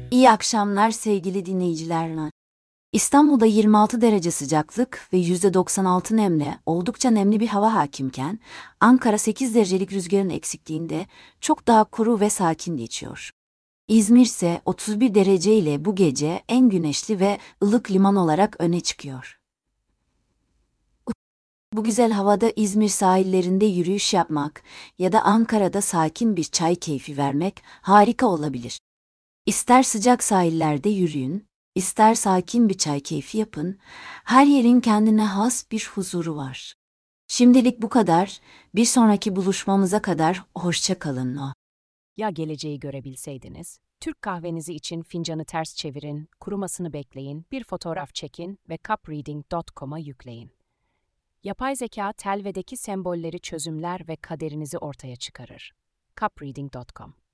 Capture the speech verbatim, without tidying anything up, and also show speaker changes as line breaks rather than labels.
İyi akşamlar sevgili dinleyiciler. İstanbul'da yirmi altı derece sıcaklık ve yüzde doksan altı nemle oldukça nemli bir hava hakimken, Ankara sekiz derecelik rüzgarın eksikliğinde çok daha kuru ve sakin geçiyor. İzmir ise otuz bir derece ile bu gece en güneşli ve ılık liman olarak öne çıkıyor. Bu güzel havada İzmir sahillerinde yürüyüş yapmak ya da Ankara'da sakin bir çay keyfi vermek harika olabilir. İster sıcak sahillerde yürüyün, ister sakin bir çay keyfi yapın, her yerin kendine has bir huzuru var. Şimdilik bu kadar, bir sonraki buluşmamıza kadar hoşça kalın.
Ya geleceği görebilseydiniz? Türk kahvenizi için fincanı ters çevirin, kurumasını bekleyin, bir fotoğraf çekin ve cupreading nokta com'a yükleyin. Yapay zeka telvedeki sembolleri çözümler ve kaderinizi ortaya çıkarır. cupreading nokta com